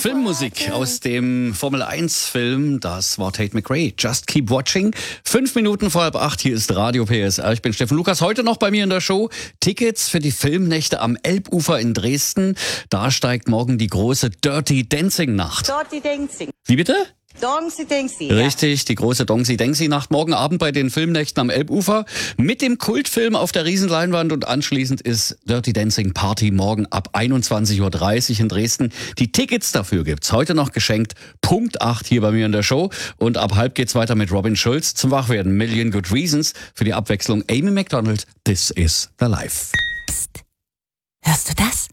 Filmmusik aus dem Formel-1-Film. Das war Tate McRae. Just keep watching. 5 Minuten vor 7:30. Hier ist Radio PSR. Ich bin Steffen Lukas. Heute noch bei mir in der Show Tickets für die Filmnächte am Elbufer in Dresden. Da steigt morgen die große Dirty Dancing Nacht. Dirty Dancing. Wie bitte? Dongsi Dengsi. Richtig, die große Dongsi Dengsi Nacht morgen Abend bei den Filmnächten am Elbufer mit dem Kultfilm auf der Riesenleinwand und anschließend ist Dirty Dancing Party morgen ab 21:30 Uhr in Dresden. Die Tickets dafür gibt's heute noch geschenkt. Punkt 8 hier bei mir in der Show und ab 7:30 geht's weiter mit Robin Schulz zum Wachwerden. Million Good Reasons für die Abwechslung. Amy Macdonald, This is the Life. Psst. Hörst du das?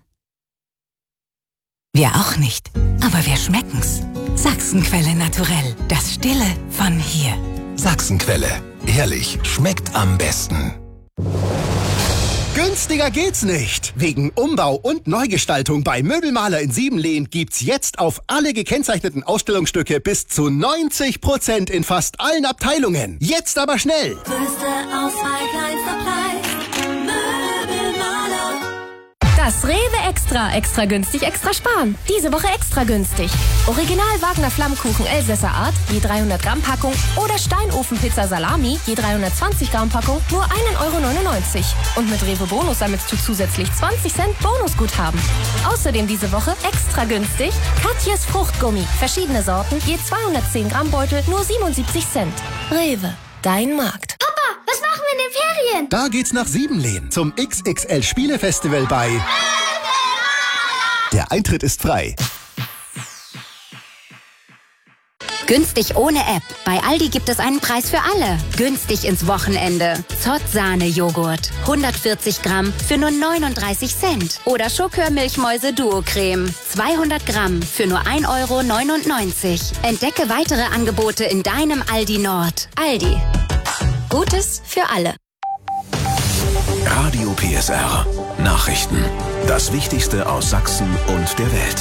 Wir auch nicht, aber wir schmecken's. Sachsenquelle Naturell, das Stille von hier. Sachsenquelle, ehrlich, schmeckt am besten. Günstiger geht's nicht. Wegen Umbau und Neugestaltung bei Möbelmaler in Siebenlehn gibt's jetzt auf alle gekennzeichneten Ausstellungsstücke bis zu 90% in fast allen Abteilungen. Jetzt aber schnell! Größte Auswahl, kleinster Preis. Möbelmaler. Das Rewe Extra günstig, extra sparen. Diese Woche extra günstig. Original Wagner Flammkuchen Elsässer Art, je 300 Gramm Packung oder Steinofen-Pizza Salami, je 320 Gramm Packung, nur 1,99 €. Und mit Rewe Bonus sammelst du zusätzlich 20 Cent Bonusguthaben. Außerdem diese Woche extra günstig Katjes Fruchtgummi. Verschiedene Sorten, je 210 Gramm Beutel, nur 77 Cent. Rewe, dein Markt. Was machen wir in den Ferien? Da geht's nach Siebenlehn zum XXL Spielefestival bei... Der Eintritt ist frei. Günstig ohne App. Bei Aldi gibt es einen Preis für alle. Günstig ins Wochenende. Zott-Sahne-Joghurt. 140 Gramm für nur 39 Cent. Oder Schokör-Milchmäuse Duo-Creme. 200 Gramm für nur 1,99 €. Entdecke weitere Angebote in deinem Aldi Nord. Aldi. Gutes für alle. Radio PSR. Nachrichten. Das Wichtigste aus Sachsen und der Welt.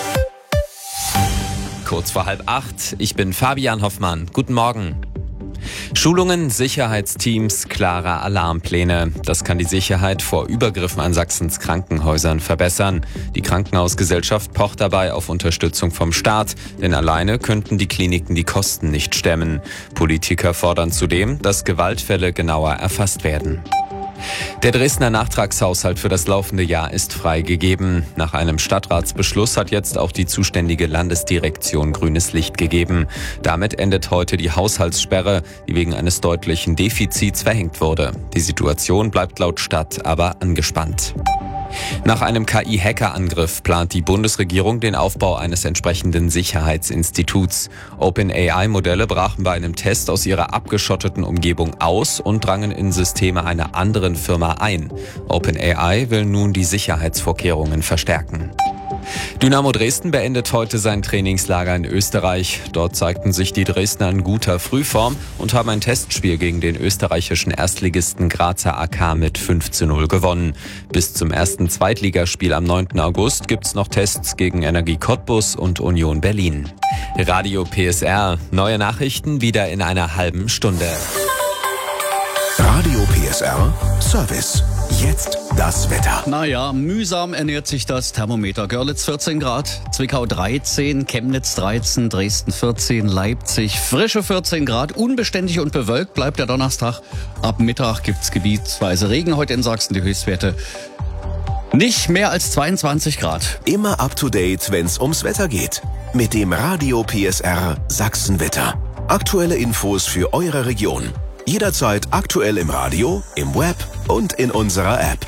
Kurz vor 7:30. Ich bin Fabian Hoffmann. Guten Morgen. Schulungen, Sicherheitsteams, klare Alarmpläne. Das kann die Sicherheit vor Übergriffen an Sachsens Krankenhäusern verbessern. Die Krankenhausgesellschaft pocht dabei auf Unterstützung vom Staat, denn alleine könnten die Kliniken die Kosten nicht stemmen. Politiker fordern zudem, dass Gewaltfälle genauer erfasst werden. Der Dresdner Nachtragshaushalt für das laufende Jahr ist freigegeben. Nach einem Stadtratsbeschluss hat jetzt auch die zuständige Landesdirektion grünes Licht gegeben. Damit endet heute die Haushaltssperre, die wegen eines deutlichen Defizits verhängt wurde. Die Situation bleibt laut Stadt aber angespannt. Nach einem KI-Hacker-Angriff plant die Bundesregierung den Aufbau eines entsprechenden Sicherheitsinstituts. OpenAI-Modelle brachen bei einem Test aus ihrer abgeschotteten Umgebung aus und drangen in Systeme einer anderen Firma ein. OpenAI will nun die Sicherheitsvorkehrungen verstärken. Dynamo Dresden beendet heute sein Trainingslager in Österreich. Dort zeigten sich die Dresdner in guter Frühform und haben ein Testspiel gegen den österreichischen Erstligisten Grazer AK mit 5:0 gewonnen. Bis zum ersten Zweitligaspiel am 9. August gibt's noch Tests gegen Energie Cottbus und Union Berlin. Radio PSR, neue Nachrichten wieder in einer halben Stunde. Radio PSR Service. Jetzt das Wetter. Naja, mühsam ernährt sich das Thermometer. Görlitz 14 Grad, Zwickau 13, Chemnitz 13, Dresden 14, Leipzig frische 14 Grad. Unbeständig und bewölkt bleibt der Donnerstag. Ab Mittag gibt's gebietsweise Regen. Heute in Sachsen die Höchstwerte nicht mehr als 22 Grad. Immer up to date, wenn's ums Wetter geht. Mit dem Radio PSR Sachsenwetter. Aktuelle Infos für eure Region. Jederzeit aktuell im Radio, im Web und in unserer App.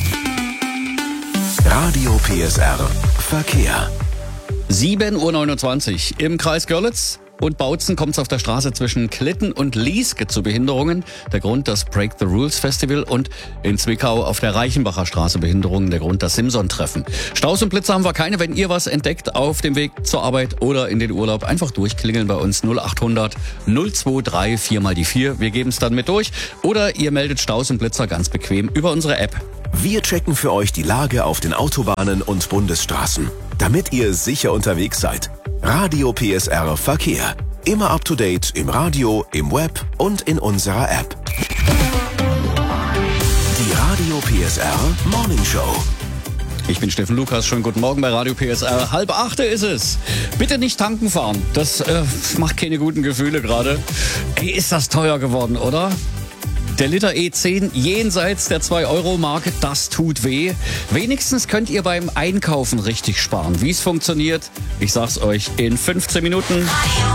Radio PSR Verkehr. 7:29 Uhr im Kreis Görlitz und Bautzen kommt es auf der Straße zwischen Klitten und Lieske zu Behinderungen. Der Grund das Break the Rules Festival und in Zwickau auf der Reichenbacher Straße Behinderungen. Der Grund das Simson-Treffen. Staus und Blitze haben wir keine. Wenn ihr was entdeckt auf dem Weg zur Arbeit oder in den Urlaub, einfach durchklingeln bei uns 0800 023 4 mal die 4. Wir geben es dann mit durch. Oder ihr meldet Staus und Blitzer ganz bequem über unsere App. Wir checken für euch die Lage auf den Autobahnen und Bundesstraßen, damit ihr sicher unterwegs seid. Radio PSR Verkehr. Immer up to date im Radio, im Web und in unserer App. Die Radio PSR Morning Show. Ich bin Steffen Lukas, schönen guten Morgen bei Radio PSR. 7:30 ist es. Bitte nicht tanken fahren, das macht keine guten Gefühle gerade. Ey, ist das teuer geworden, oder? Der Liter E10 jenseits der 2-Euro-Marke, das tut weh. Wenigstens könnt ihr beim Einkaufen richtig sparen. Wie es funktioniert, ich sag's euch in 15 Minuten.